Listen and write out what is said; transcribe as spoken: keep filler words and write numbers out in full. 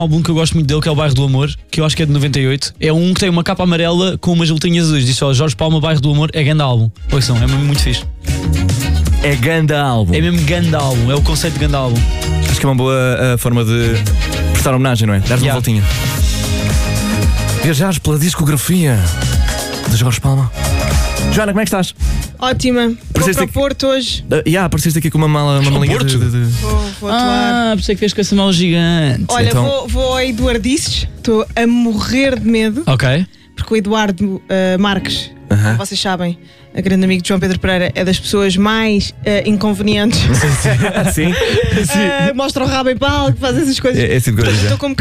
álbum que eu gosto muito dele, que é o Bairro do Amor, que eu acho que é de noventa e oito. É um que tem uma capa amarela com umas letrinhas azuis. Diz só Jorge Palma, Bairro do Amor. É grande álbum. Ouçam, é mesmo muito fixe. É ganda álbum. É mesmo grande álbum. É o conceito de grande álbum. Acho que é uma boa uh, forma de prestar homenagem, não é? Dar-lhe Yeah. uma voltinha. Viajares pela discografia de Jorge Palma. Joana, como é que estás? Ótima. Vou Pareceste para o aqui- Porto hoje. Uh, yeah, apareceste aqui com uma mala, uma malinha de, Porto? de, de... Vou, vou atuar. Ah, pensei que fez com essa mala gigante. Olha, então- vou, vou ao Eduardices. Estou a morrer de medo. Ok. Porque o Eduardo uh, Marques, Aham. como vocês sabem, a grande amigo de João Pedro Pereira, é das pessoas mais uh, inconvenientes. Sim? Uh, mostra o rabo em palco, faz essas coisas. É, é assim de coisa. Estou com um